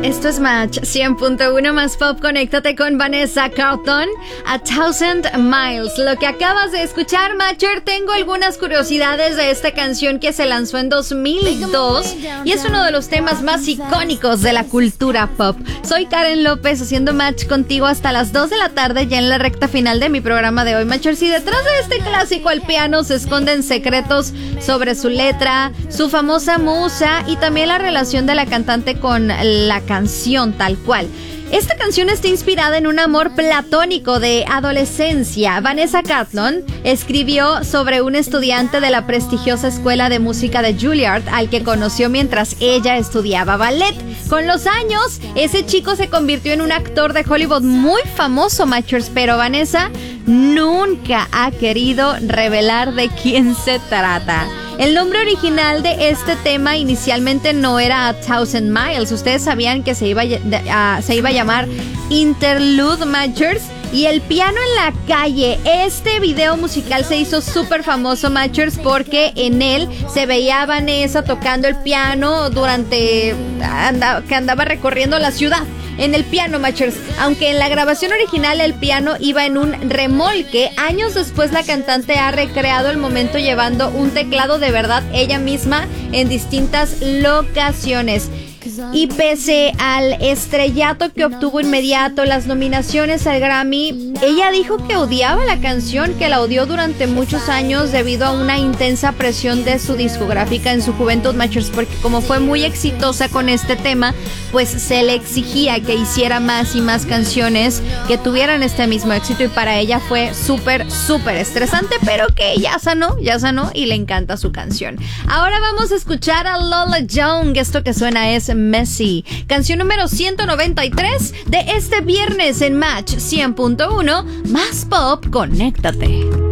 Esto es Match 100.1 más pop. Conéctate con Vanessa Carlton, A Thousand Miles. Lo que acabas de escuchar, Matcher, tengo algunas curiosidades de esta canción que se lanzó en 2002 y es uno de los temas más icónicos de la cultura pop. Soy Karen López haciendo Match contigo hasta las 2 de la tarde, ya en la recta final de mi programa de hoy, Matcher. Si detrás de este clásico al piano se esconden secretos sobre su letra, su famosa musa y también la relación de la cantante con la canción tal cual. Esta canción está inspirada en un amor platónico de adolescencia. Vanessa Carlton escribió sobre un estudiante de la prestigiosa escuela de música de Juilliard al que conoció mientras ella estudiaba ballet. Con los años, ese chico se convirtió en un actor de Hollywood muy famoso, Matchers, pero Vanessa nunca ha querido revelar de quién se trata. El nombre original de este tema inicialmente no era A Thousand Miles. Ustedes sabían que se iba a llamar Interlude, Matchers. Y el piano en la calle. Este video musical se hizo súper famoso, Matchers, porque en él se veía a Vanessa tocando el piano que andaba recorriendo la ciudad. En el piano, Matchers. Aunque en la grabación original el piano iba en un remolque, años después la cantante ha recreado el momento llevando un teclado de verdad ella misma en distintas locaciones. Y pese al estrellato que obtuvo inmediato, las nominaciones al Grammy, ella dijo que odiaba la canción, que la odió durante muchos años debido a una intensa presión de su discográfica en su juventud, Matchers, porque como fue muy exitosa con este tema, pues se le exigía que hiciera más y más canciones que tuvieran este mismo éxito, y para ella fue súper estresante, pero que ya sanó y le encanta su canción. Ahora vamos a escuchar a Lola Young. Esto que suena es Messy, canción número 193 de este viernes en Match 100.1 más pop. Conéctate.